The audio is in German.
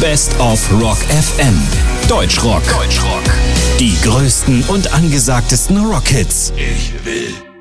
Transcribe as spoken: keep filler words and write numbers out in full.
Best of Rock F M. Deutschrock. Deutschrock. Die größten und angesagtesten Rockhits. Ich will